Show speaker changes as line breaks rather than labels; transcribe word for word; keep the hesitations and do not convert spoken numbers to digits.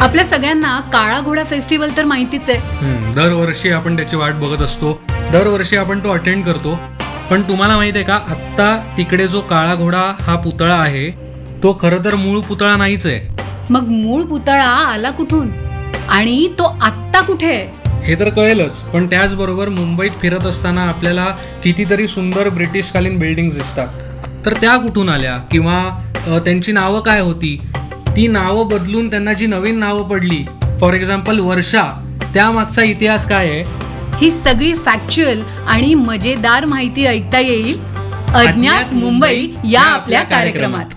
आपल्या सगळ्यांना काळा घोडा फेस्टिवल तर माहितीच आहे.
हम्म, दरवर्षी आपण त्याची वाट बघत असतो, दरवर्षी आपण तो अटेंड करतो. पण तुम्हाला माहित आहे का, आत्ता तिकडे जो काळा घोडा हा पुतळा आहे तो खरं तर मूळ पुतळा नाहीच आहे.
मग मूळ पुतळा आला कुठून आणि तो आत्ता कुठे आहे
हे तर कळेलच, पण त्याचबरोबर मुंबईत फिरत असताना आपल्याला कितीतरी सुंदर ब्रिटिशकालीन बिल्डिंग्स दिसतात. तर त्या कुठून आल्या किंवा अ, त्यांची नावं काय होती, ती नावं बदलून त्यांना जी नवीन नावं पडली, फॉर एक्झाम्पल वर्षा, त्यामागचा इतिहास काय आहे,
ही सगळी फॅक्च्युअल आणि मजेदार माहिती ऐकता येईल अज्ञात मुंबई या आपल्या कार्यक्रमात.